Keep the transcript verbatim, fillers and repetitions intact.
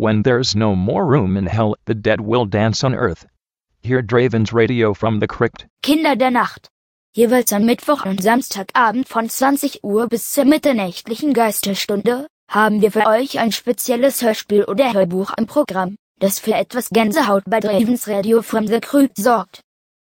When there's no more room in hell, the dead will dance on earth. Hear Draven's Radio from the Crypt. Kinder der Nacht. Jeweils am Mittwoch und Samstagabend von zwanzig Uhr bis zur mitternächtlichen Geisterstunde haben wir für euch ein spezielles Hörspiel oder Hörbuch im Programm, das für etwas Gänsehaut bei Draven's Radio from the Crypt sorgt.